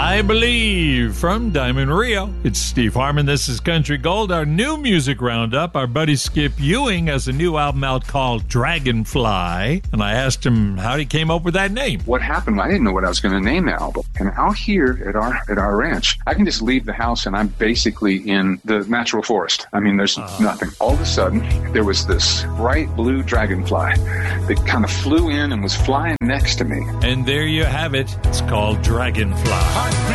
I Believe from Diamond Rio. It's Steve Harmon. This is Country Gold, our new music roundup. Our buddy Skip Ewing has a new album out called Dragonfly. And I asked him how he came up with that name. What happened, I didn't know what I was going to name the album. And out here at our ranch, I can just leave the house and I'm basically in the natural forest. I mean, there's nothing. All of a sudden, there was this bright blue dragonfly that kind of flew in and was flying next to me. And there you have it. It's called Dragonfly.